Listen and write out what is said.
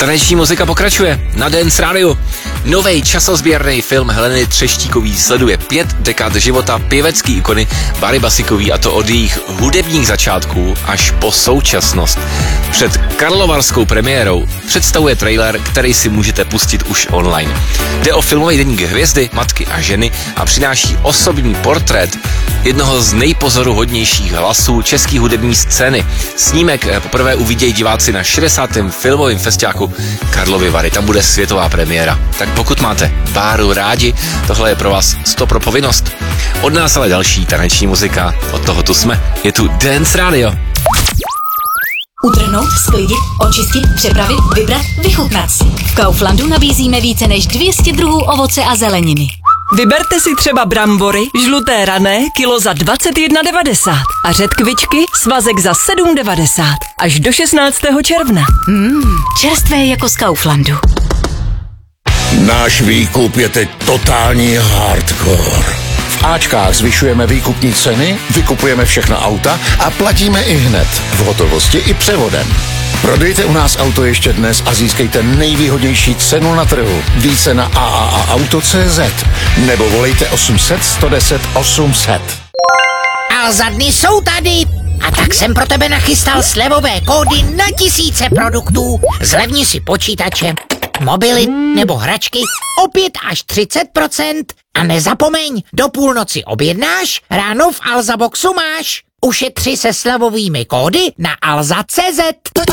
Taneční muzika pokračuje na Dance Radio. Novej časozběrný film Heleny Třeštíkový sleduje 5 dekád života pěvecký ikony Bary Basikový, a to od jejich hudebních začátků až po současnost. Před karlovarskou premiérou představuje trailer, který si můžete pustit už online. Jde o filmový deník hvězdy, matky a ženy a přináší osobní portrét jednoho z nejpozoruhodnějších hlasů české hudební scény. Snímek poprvé uvidějí diváci na 60. filmovém festiáku Karlovy Vary. Tam bude světová premiéra. Tak pokud máte Báru rádi, tohle je pro vás 100 pro povinnost. Od nás ale další taneční muzika. Od toho tu jsme. Je tu Dance Radio. Utrhnout, sklidit, očistit, připravit, vybrat, vychutnat si. V Kauflandu nabízíme více než 200 druhů ovoce a zeleniny. Vyberte si třeba brambory, žluté rané, kilo za 21,90 a řetkvičky, svazek za 7,90 až do 16. června. Čerstvé jako z Kauflandu. Náš výkup je teď totální hardcore. V Ačkách zvyšujeme výkupní ceny, vykupujeme všechna auta a platíme i hned, v hotovosti i převodem. Prodejte u nás auto ještě dnes a získejte nejvýhodnější cenu na trhu. Více na AAAauto.cz nebo volejte 800 110 800. Alza dny jsou tady! A tak jsem pro tebe nachystal slevové kódy na tisíce produktů. Zlevni si počítače, mobily nebo hračky o 5 až 30%. A nezapomeň, do půlnoci objednáš, ráno v Alza Boxu máš. Ušetři se slevovými kódy na alza.cz.